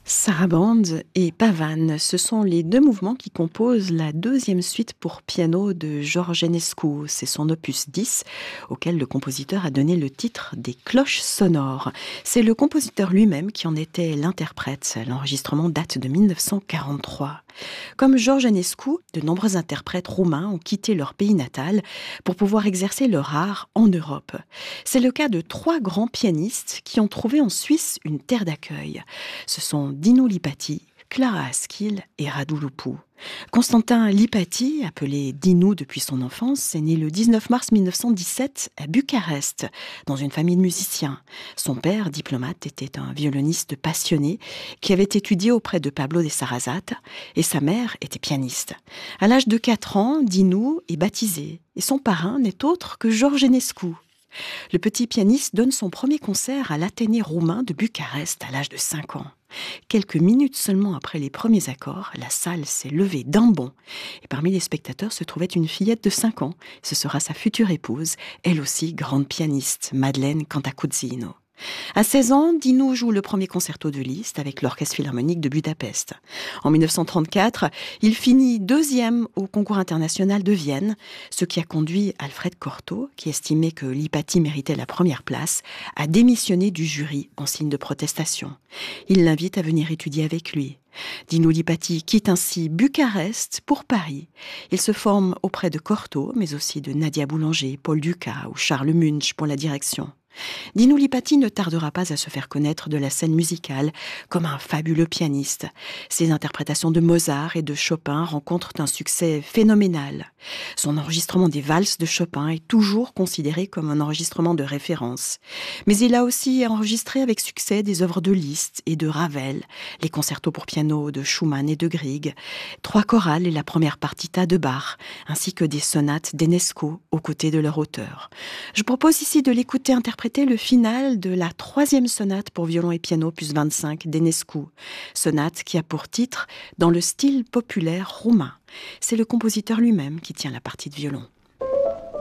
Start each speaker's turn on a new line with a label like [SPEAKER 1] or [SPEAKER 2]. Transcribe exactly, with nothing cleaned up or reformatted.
[SPEAKER 1] Sarabande et Pavane, ce sont les deux mouvements qui composent la deuxième suite pour piano de George Enescu. C'est son opus dix, auquel le compositeur a donné le titre des Cloches sonores. C'est le compositeur lui-même qui en était l'interprète. L'enregistrement date de mille neuf cent quarante-trois. Comme George Enescu, de nombreux interprètes roumains ont quitté leur pays natal pour pouvoir exercer leur art en Europe. C'est le cas de trois grands pianistes qui ont trouvé en Suisse une terre d'accueil. Ce sont Dinu Lipatti, Clara Askill et Radu Lupu. Constantin Lipatti, appelé Dinu depuis son enfance, est né le dix-neuf mars mille neuf cent dix-sept à Bucarest, dans une famille de musiciens. Son père, diplomate, était un violoniste passionné qui avait étudié auprès de Pablo de Sarasate, et sa mère était pianiste. À l'âge de quatre ans, Dinu est baptisé, et son parrain n'est autre que George Enescu. Le petit pianiste donne son premier concert à l'Athénée roumain de Bucarest à l'âge de cinq ans. Quelques minutes seulement après les premiers accords, la salle s'est levée d'un bond. Et parmi les spectateurs se trouvait une fillette de cinq ans. Ce sera sa future épouse, elle aussi grande pianiste, Madeleine Cantacuzino. À seize ans, Dinu joue le premier concerto de Liszt avec l'Orchestre philharmonique de Budapest. En mille neuf cent trente-quatre, il finit deuxième au concours international de Vienne, ce qui a conduit Alfred Cortot, qui estimait que Lipatti méritait la première place, à démissionner du jury en signe de protestation. Il l'invite à venir étudier avec lui. Dinu Lipatti quitte ainsi Bucarest pour Paris. Il se forme auprès de Cortot, mais aussi de Nadia Boulanger, Paul Dukas ou Charles Munch pour la direction. Dinu Lipatti ne tardera pas à se faire connaître de la scène musicale comme un fabuleux pianiste. Ses interprétations de Mozart et de Chopin rencontrent un succès phénoménal. Son enregistrement des valses de Chopin est toujours considéré comme un enregistrement de référence. Mais il a aussi enregistré avec succès des œuvres de Liszt et de Ravel, les concertos pour piano de Schumann et de Grieg, trois chorales et la première partita de Bach, ainsi que des sonates d'Enescu aux côtés de leur auteur. Je propose ici de l'écouter interpréter le final de la troisième sonate pour violon et piano opus vingt-cinq d'Enescu, sonate qui a pour titre « Dans le style populaire roumain ». C'est le compositeur lui-même qui tient la partie de violon.